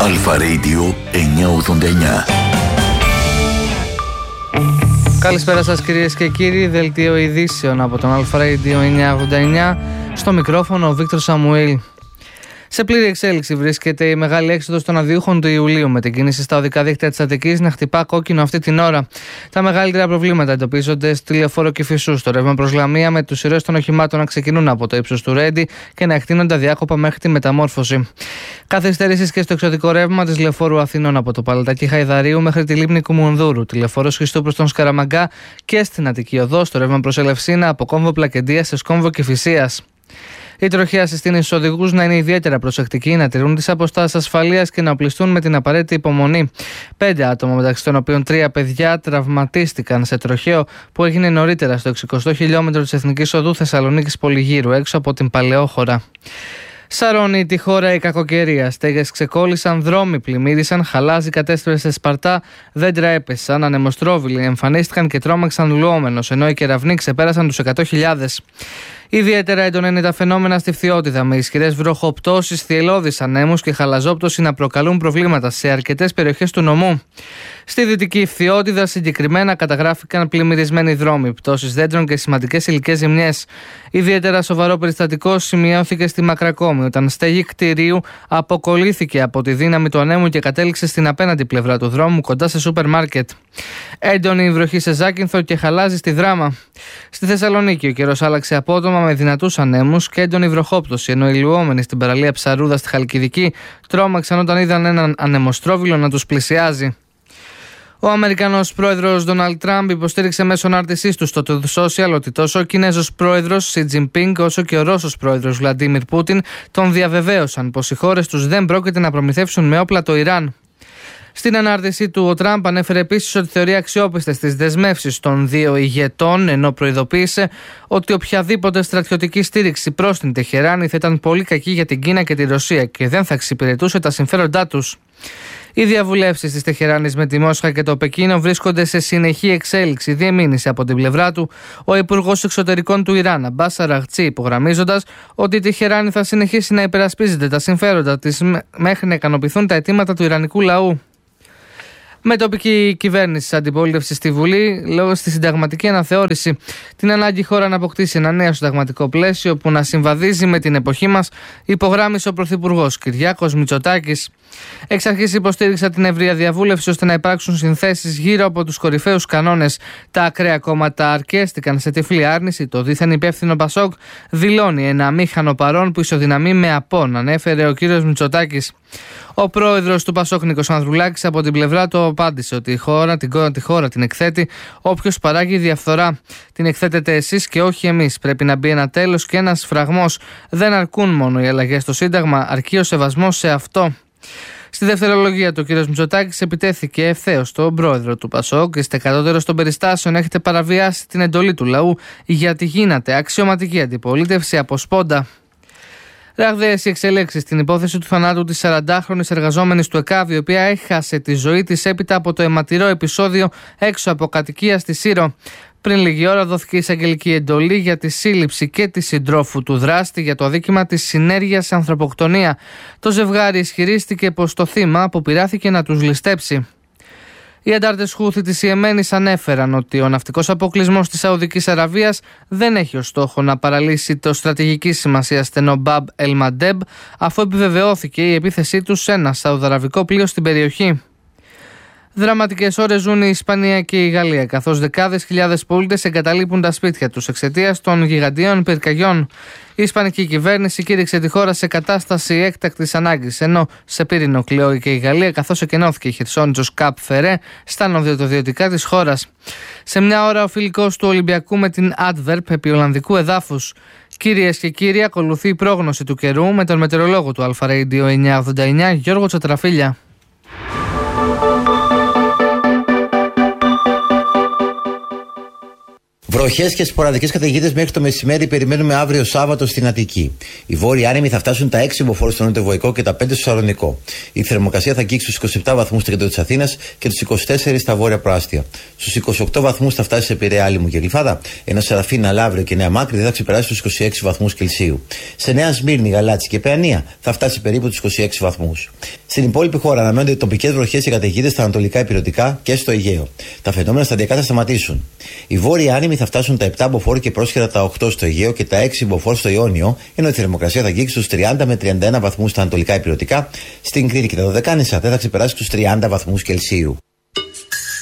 Αλφα Radio 989. Καλησπέρα σας κυρίες και κύριοι, δελτίο ειδήσεων από τον Αλφα Radio 989. Στο μικρόφωνο ο Βίκτορ Σαμουήλ. Σε πλήρη εξέλιξη βρίσκεται η μεγάλη έξοδος των αδειούχων του Ιουλίου, με την κίνηση στα οδικά δίκτυα της Αττικής να χτυπά κόκκινο αυτή την ώρα. Τα μεγαλύτερα προβλήματα εντοπίζονται στη Λεωφόρο Κηφισού, στο ρεύμα προς Λαμία, με τους ηρώες των οχημάτων να ξεκινούν από το ύψος του Ρέντι και να εκτείνονται αδιάκοπα μέχρι τη Μεταμόρφωση. Καθυστερήσεις και στο εξωτικό ρεύμα της Λεωφόρου Αθηνών από το Παλατάκι Χαϊδαρίου μέχρι τη λίμνη Κουμουνδούρου, τη Λεωφόρο Χριστού προς τον Σκαραμαγκά και στην Αττική Οδό, στο ρεύμα προς Ελευσίνα από κόμβο Πλακεντία σε σκόμβο Κηφισίας. Η τροχιά συστήνει στους οδηγούς να είναι ιδιαίτερα προσεκτικοί, να τηρούν τις αποστάσεις ασφαλείας και να οπλιστούν με την απαραίτητη υπομονή. 5 άτομα, μεταξύ των οποίων 3 παιδιά, τραυματίστηκαν σε τροχαίο που έγινε νωρίτερα στο 60ο χιλιόμετρο της Εθνικής Οδού Θεσσαλονίκης Πολυγύρου, έξω από την Παλαιόχώρα. Σαρώνει τη χώρα η κακοκαιρία. Στέγες ξεκόλλησαν, δρόμοι πλημμύρισαν, χαλάζι κατέστρεψε Σπαρτά, δέντρα έπεσαν, ανεμοστρόβιλοι εμφανίστηκαν και τρόμαξαν λουόμενος, ενώ οι κεραυνοί ξεπέρασαν τους 100.000. Ιδιαίτερα έντονα είναι τα φαινόμενα στη Φθιώτιδα, με ισχυρές βροχοπτώσεις, θυελλώδεις ανέμους και χαλαζόπτωση να προκαλούν προβλήματα σε αρκετές περιοχές του νομού. Στη Δυτική Φθιώτιδα συγκεκριμένα καταγράφηκαν πλημμυρισμένοι δρόμοι, πτώσεις δέντρων και σημαντικές υλικές ζημιές. Ιδιαίτερα σοβαρό περιστατικό σημειώθηκε στη Μακρακόμη, όταν στέγη κτηρίου αποκολλήθηκε από τη δύναμη του ανέμου και κατέληξε στην απέναντι πλευρά του δρόμου, κοντά σε σούπερ μάρκετ. Έντονη βροχή σε Ζάκυνθο και χαλάζι στη Δράμα. Στη Θεσσαλονίκη ο καιρός άλλαξε απότομα με δυνατούς ανέμους και έντονη βροχόπτωση, ενώ οι λουόμενοι στην παραλία Ψαρούδα στη Χαλκιδική τρόμαξαν όταν είδαν έναν ανεμοστρόβιλο να τους πλησιάζει. Ο Αμερικανός πρόεδρος Ντόναλντ Τραμπ υποστήριξε μέσω ανάρτησής του στο social ότι τόσο ο Κινέζος πρόεδρος Σι Τζινπίνγκ όσο και ο Ρώσος πρόεδρος Βλαντίμιρ Πούτιν τον διαβεβαίωσαν πως οι χώρες τους δεν πρόκειται να προμηθεύσουν με όπλα το Ιράν. Στην ανάρτησή του, ο Τραμπ ανέφερε επίσης ότι θεωρεί αξιόπιστες τις δεσμεύσεις των δύο ηγετών, ενώ προειδοποίησε ότι οποιαδήποτε στρατιωτική στήριξη προς την Τεχεράνη θα ήταν πολύ κακή για την Κίνα και τη Ρωσία και δεν θα εξυπηρετούσε τα συμφέροντά τους. Οι διαβουλεύσεις της Τεχεράνης με τη Μόσχα και το Πεκίνο βρίσκονται σε συνεχή εξέλιξη, διεμήνυσε από την πλευρά του ο Υπουργός Εξωτερικών του Ιράν, Αμπάς Αραγτσί, υπογραμμίζοντας ότι η Τεχεράνη θα συνεχίσει να υπερασπίζεται τα συμφέροντα της μέχρι να ικανοποιηθούν τα αιτήματα του ιρανικού λαού. Με τοπική κυβέρνηση αντιπολίτευση στη Βουλή, λόγω στη συνταγματική αναθεώρηση, την ανάγκη η χώρα να αποκτήσει ένα νέο συνταγματικό πλαίσιο που να συμβαδίζει με την εποχή μας, υπογράμμισε ο Πρωθυπουργός Κυριάκος Μητσοτάκης. Εξ αρχής υποστήριξα την ευρεία διαβούλευση ώστε να υπάρξουν συνθέσεις γύρω από τους κορυφαίους κανόνες. Τα ακραία κόμματα αρκέστηκαν σε τυφλή άρνηση. Το δίθεν υπεύθυνο Πασόκ δηλώνει ένα αμήχανο παρόν που ισοδυναμεί με απόν, ανέφερε ο κύριος Μητσοτάκης. Ο πρόεδρος του Πασόκ, Νίκος Ανδρουλάκης, από την πλευρά του απάντησε ότι τη χώρα την εκθέτει όποιος παράγει διαφθορά. Την εκθέτετε εσείς και όχι εμείς. Πρέπει να μπει ένα τέλος και ένας φραγμός. Δεν αρκούν μόνο οι αλλαγές στο Σύνταγμα, αρκεί ο σεβασμός σε αυτό. Στη δευτερολογία του, ο κ. Μητσοτάκης επιτέθηκε ευθέως στον πρόεδρο του Πασόκ. Είστε κατώτερος των περιστάσεων, έχετε παραβιάσει την εντολή του λαού, γιατί γίνατε αξιωματική αντιπολίτευση από σπόντα. Ραγδαίες οι εξελίξεις στην υπόθεση του θανάτου της 40χρονης εργαζόμενης του ΕΚΑΒ, η οποία έχασε τη ζωή της έπειτα από το αιματηρό επεισόδιο έξω από κατοικία στη Σύρο. Πριν λίγη ώρα δόθηκε εισαγγελική εντολή για τη σύλληψη και τη συντρόφου του δράστη για το αδίκημα της συνέργειας σε ανθρωποκτονία. Το ζευγάρι ισχυρίστηκε πως το θύμα αποπειράθηκε να τους ληστέψει. Οι αντάρτες Χούθη της Ιεμένης ανέφεραν ότι ο ναυτικός αποκλεισμός της Σαουδικής Αραβίας δεν έχει ως στόχο να παραλύσει το στρατηγική σημασία στενό Μπαμπ Ελ-Μαντέμπ, αφού επιβεβαιώθηκε η επίθεσή τους σε ένα σαουδαραβικό πλοίο στην περιοχή. Δραματικές ώρες ζουν η Ισπανία και η Γαλλία, καθώς δεκάδες χιλιάδες πολίτες εγκαταλείπουν τα σπίτια τους εξαιτίας των γιγαντίων πυρκαγιών. Η Ισπανική κυβέρνηση κήρυξε τη χώρα σε κατάσταση έκτακτης ανάγκης, ενώ σε πύρινο κλειό και η Γαλλία, καθώς εκενώθηκε η Χερσόνησος Καπ Φερέ στα νοτιοδυτικά της χώρας. Σε μια ώρα ο φιλικός του Ολυμπιακού με την Adverb επί Ολλανδικού εδάφους. Κυρίες και κύριοι, ακολουθεί η πρόγνωση του καιρού με τον μετεωρολόγο του Αλφα Radio 989 Γιώργο Τσατραφίλια. Βροχές και σποραδικές καταιγίδες μέχρι το μεσημέρι περιμένουμε αύριο Σάββατο στην Αττική. Οι βόρειοι άνεμοι θα φτάσουν τα 6 μποφόρ στο Νοτιοβοϊκό και τα 5 στο Σαλονικό. Η θερμοκρασία θα αγγίξει στους 27 βαθμούς στο κέντρο της Αθήνας και τους 24 στα βόρεια προάστια. Στους 28 βαθμούς θα φτάσει σε Πειραιά, Άλυμο και Γλυφάδα, ενώ Σεραφίνα, Λαύριο και Νέα Μάκρη δεν θα ξεπεράσει τους 26 βαθμούς Κελσίου. Σε Νέα Σμύρνη, Γαλάτσι και Παιανία θα φτάσει περίπου τους 26 βαθμούς. Στην υπόλοιπη χώρα αναμένονται τοπικές βροχές και καταιγίδες στα ανατολικά ηπειρωτικά και στο Αιγαίο. Τα φαινόμενα σταδιακά θα σταματήσουν. Οι βόρειοι άνεμοι θα φτάσουν τα 7 μποφόρ και πρόσχερα τα 8 στο Αιγαίο και τα 6 μποφόρ στο Ιόνιο, ενώ η θερμοκρασία θα αγγίξει τους 30 με 31 βαθμούς στα ανατολικά ηπειρωτικά. Στην Κρήτη και τα Δωδεκάνησα δεν θα ξεπεράσει τους 30 βαθμούς Κελσίου.